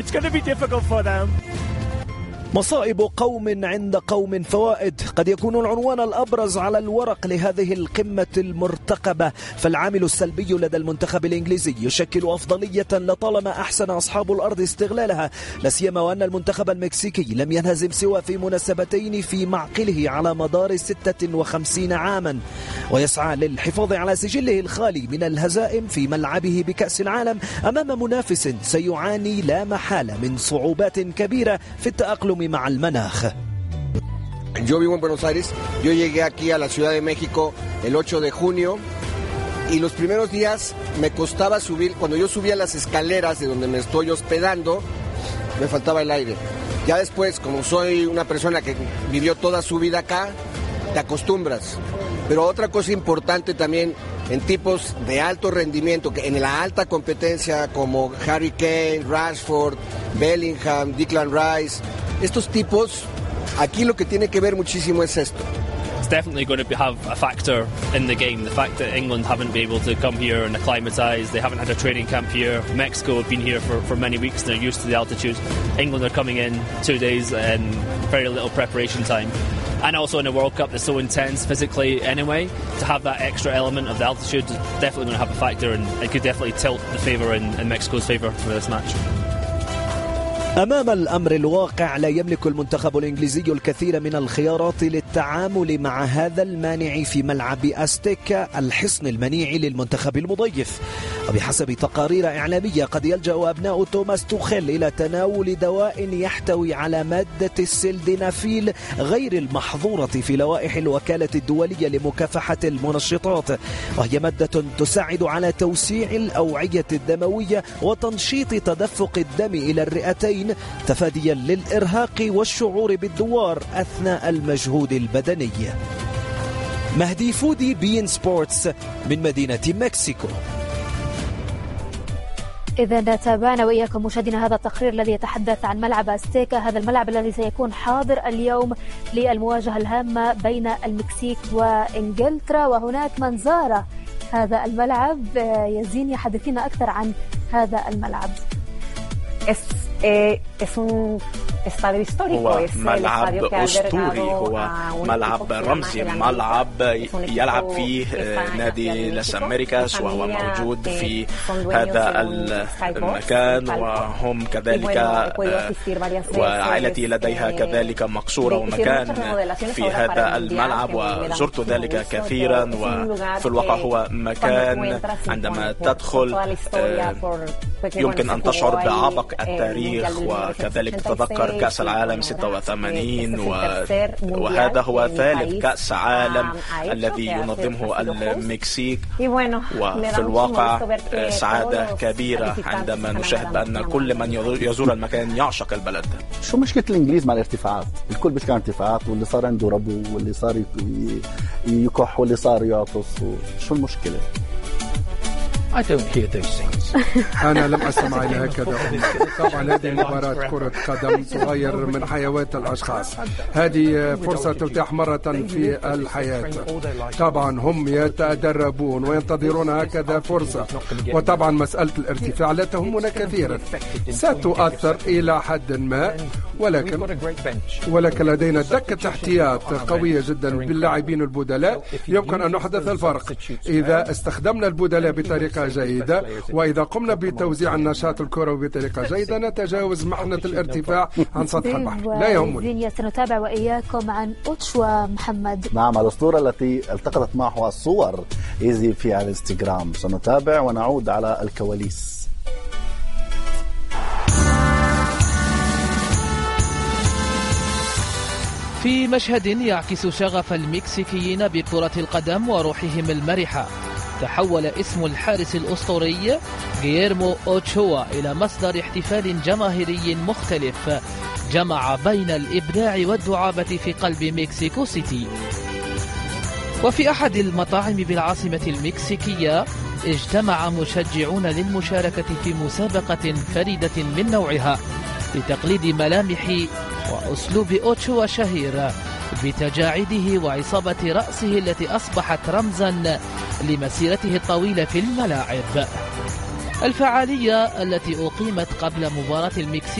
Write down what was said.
It's going to be difficult for them. مصائب قوم عند قوم فوائد قد يكون العنوان الأبرز على الورق لهذه القمة المرتقبة، فالعامل السلبي لدى المنتخب الإنجليزي يشكل أفضلية لطالما أحسن أصحاب الأرض استغلالها، لا سيما وأن المنتخب المكسيكي لم ينهزم سوى في مناسبتين في معقله على مدار 56 عاما، ويسعى للحفاظ على سجله الخالي من الهزائم في ملعبه بكأس العالم أمام منافس سيعاني لا محالة من صعوبات كبيرة في التأقلم مع المناخ. Yo vivo en Buenos Aires, yo llegué aquí a la Ciudad de México el 8 de junio y los primeros días me costaba subir, cuando yo subía las escaleras de donde me estoy hospedando, me faltaba el aire. Ya después, como soy una persona que vivió toda su vida acá, te acostumbras. Pero otra cosa importante también en tipos de alto rendimiento, que en la alta competencia como Harry Kane, Rashford, Bellingham, Declan Rice, estos tipos, aquí lo que tiene que ver muchísimo es esto. It's definitely going to have a factor in the game. The fact that England haven't been able to come here and acclimatise, they haven't had a training camp here. Mexico have been here for many weeks and they're used to the altitude. England are coming in 2 days and very little preparation time. And also in a World Cup that's so intense physically anyway, to have that extra element of the altitude is definitely going to have a factor, and it could definitely tilt the favour in Mexico's favour for this match. أمام الأمر الواقع لا يملك المنتخب الإنجليزي الكثير من الخيارات للتعامل مع هذا المانع في ملعب أستيكا، الحصن المنيع للمنتخب المضيف. وبحسب تقارير إعلامية قد يلجأ أبناء توماس توخيل إلى تناول دواء يحتوي على مادة السلدينافيل غير المحظورة في لوائح الوكالة الدولية لمكافحة المنشطات، وهي مادة تساعد على توسيع الأوعية الدموية وتنشيط تدفق الدم إلى الرئتين تفاديا للإرهاق والشعور بالدوار أثناء المجهود البدني. مهدي فودي، بين سبورتس، من مدينة مكسيكو. إذا تابعنا وإياكم مشاهدينا هذا التقرير الذي يتحدث عن ملعب أستيكا، هذا الملعب الذي سيكون حاضر اليوم للمواجهة الهامة بين المكسيك وإنجلترا، وهناك من زار هذا الملعب. يزين يحدثنا أكثر عن هذا الملعب. هو ملعب أسطوري، هو ملعب رمزي، ملعب يلعب فيه نادي لاس أمريكاس، وهو موجود في هذا المكان، وهم كذلك وعائلتي لديها كذلك مقصورة ومكان في هذا الملعب، وزرت ذلك كثيرا. وفي الواقع هو مكان عندما تدخل يمكن أن تشعر بعبق التاريخ، وكذلك تتذكر كأس العالم 86 وهذا هو ثالث كأس عالم الذي ينظمه المكسيك. وفي الواقع سعادة كبيرة عندما نشاهد بأن كل من يزور المكان يعشق البلد. شو مشكلة الإنجليز مع الارتفاعات؟ الكل بيشكر ارتفاعات، واللي صار عنده ربو، واللي صار يكح، واللي صار يعطس، شو المشكلة؟ I don't hear those things. أنا لم أسمع إلى هكذا. طبعا هذه مباراة كرة قدم تغير من حياة الأشخاص، هذه فرصة تتاح مرة في الحياة. طبعا هم يتدربون وينتظرون هكذا فرصة، وطبعا مسألة الارتفاع لا تهمنا كثيرا، ستؤثر إلى حد ما، ولكن لدينا دكة احتياط قوية جدا باللاعبين البدلاء. يمكن أن نحدث الفرق إذا استخدمنا البدلاء بطريقة جيدة، وإذا قمنا بتوزيع النشاط الكروي بطريقة جيدة نتجاوز محنة الارتفاع عن سطح البحر. لا يهمني. سنتابع وإياكم عن أوتشوا محمد. نعم، الأسطورة التي التقطت معها الصور إيزي في الانستغرام. سنتابع ونعود على الكواليس. في مشهد يعكس شغف المكسيكيين بكرة القدم وروحهم المرحة، تحول اسم الحارس الأسطوري غييرمو أوتشوا إلى مصدر احتفال جماهيري مختلف جمع بين الإبداع والدعابة في قلب مكسيكو سيتي. وفي أحد المطاعم بالعاصمة المكسيكية اجتمع مشجعون للمشاركة في مسابقة فريدة من نوعها لتقليد ملامح وأسلوب أوتشوا الشهير بتجاعيده وعصابة رأسه التي أصبحت رمزا لمسيرته الطويلة في الملاعب. الفعالية التي أقيمت قبل مباراة المكسيك